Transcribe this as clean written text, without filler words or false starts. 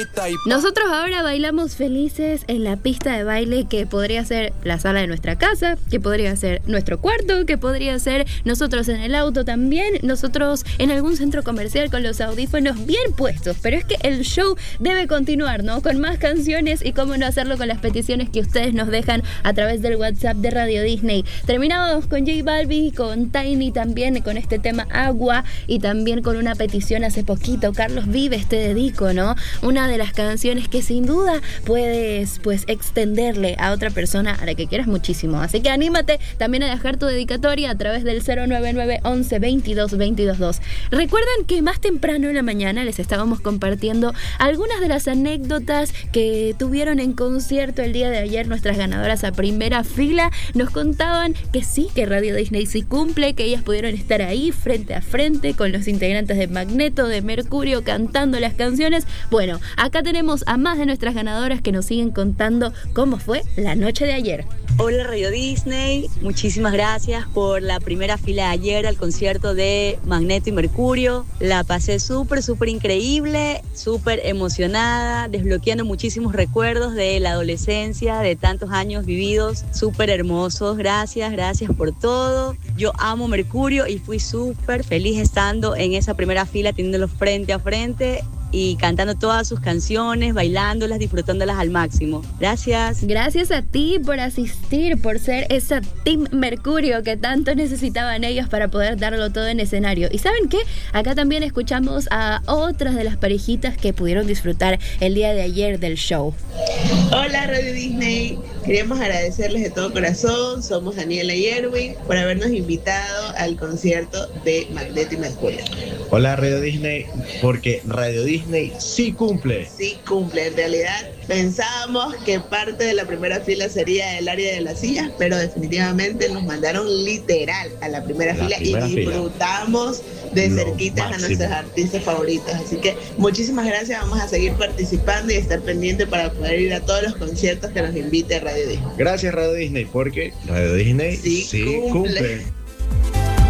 Nosotros ahora bailamos felices en la pista de baile que podría ser la sala de nuestra casa, que podría ser nuestro cuarto, que podría ser nosotros en el auto también, nosotros en algún centro comercial con los audífonos bien puestos. Pero es que el show debe continuar, ¿no? Con más canciones y cómo no hacerlo con las peticiones que ustedes nos dejan a través del WhatsApp de Radio Disney. Terminamos con J Balvin, con Tiny también, con este tema Agua, y también con una petición hace poquito, Carlos Vives, Te Dedico, ¿no? Una de las canciones que sin duda puedes pues extenderle a otra persona a la que quieras muchísimo. Así que anímate también a dejar tu dedicatoria a través del 099 11 22 22 2. Recuerdan que más temprano en la mañana les estábamos compartiendo algunas de las anécdotas que tuvieron en concierto el día de ayer nuestras ganadoras a primera fila. Nos contaban que sí, que Radio Disney sí cumple, que ellas pudieron estar ahí frente a frente con los integrantes de Magneto, de Mercurio, cantando las canciones. Bueno, acá tenemos a más de nuestras ganadoras que nos siguen contando cómo fue la noche de ayer. Hola Radio Disney, muchísimas gracias por la primera fila de ayer al concierto de Magneto y Mercurio. La pasé súper increíble, súper emocionada, desbloqueando muchísimos recuerdos de la adolescencia, de tantos años vividos, súper hermosos. Gracias por todo. Yo amo Mercurio y fui súper feliz estando en esa primera fila, teniéndolo frente a frente y cantando todas sus canciones, bailándolas, disfrutándolas al máximo. Gracias. Gracias a ti por asistir, por ser esa Team Mercurio que tanto necesitaban ellos para poder darlo todo en escenario. ¿Y saben qué? Acá también escuchamos a otras de las parejitas que pudieron disfrutar el día de ayer del show. Hola Radio Disney, queremos agradecerles de todo corazón, somos Daniela y Erwin, por habernos invitado al concierto de Magneto y Mercurio. Hola Radio Disney, porque Radio Disney sí cumple. Sí cumple, en realidad pensábamos que parte de la primera fila sería el área de las sillas, pero definitivamente nos mandaron literal a la primera fila y disfrutamos de cerquitas a nuestros artistas favoritos. Así que muchísimas gracias, vamos a seguir participando y estar pendientes para poder ir a todos los conciertos que nos invite Radio Disney. Gracias Radio Disney, porque Radio Disney sí cumple.